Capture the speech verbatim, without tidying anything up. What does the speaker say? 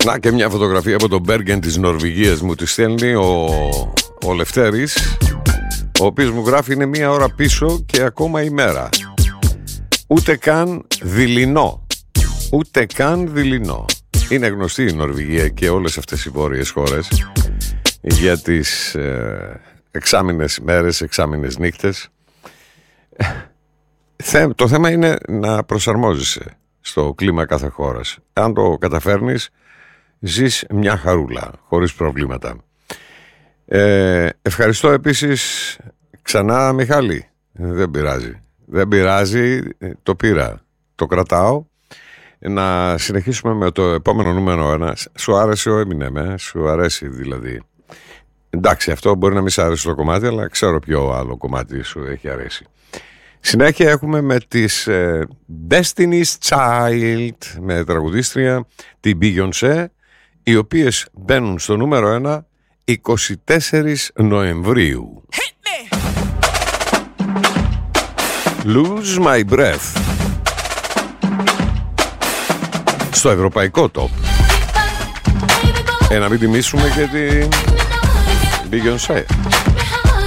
Να και μια φωτογραφία από τον Μπέργεν της Νορβηγίας μου τη στέλνει ο, ο Λευτέρης, ο οποίος μου γράφει είναι μία ώρα πίσω και ακόμα ημέρα. Ούτε καν δειλινό. Ούτε καν δειλινό. Είναι γνωστή η Νορβηγία και όλες αυτές οι βόρειες χώρες για τις ε, εξάμηνες μέρες, εξάμηνες νύχτες. Το θέμα είναι να προσαρμόζεσαι στο κλίμα κάθε χώρας. Αν το καταφέρνεις, ζεις μια χαρούλα, χωρίς προβλήματα. Ε, ευχαριστώ επίσης ξανά, Μιχάλη. Δεν πειράζει. Δεν πειράζει, το πήρα. Το κρατάω. Να συνεχίσουμε με το επόμενο νούμερο ένα. Σου άρεσε ο Eminem, ε? Σου αρέσει δηλαδή. Εντάξει, αυτό μπορεί να μην σου άρεσε το κομμάτι, αλλά ξέρω ποιο άλλο κομμάτι σου έχει αρέσει. Συνέχεια έχουμε με τις ε, Destiny's Child, με τραγουδίστρια την Beyoncé, οι οποίες μπαίνουν στο νούμερο ένα είκοσι τέσσερις Νοεμβρίου. Lose My Breath στο ευρωπαϊκό top. Ε, να μην τιμήσουμε και την Beyoncé.